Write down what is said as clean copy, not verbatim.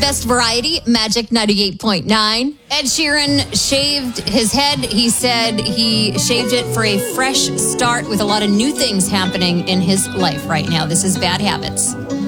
best variety, Magic 98.9. Ed Sheeran shaved his head. He said he shaved it for a fresh start with a lot of new things happening in his life right now. This is Bad Habits.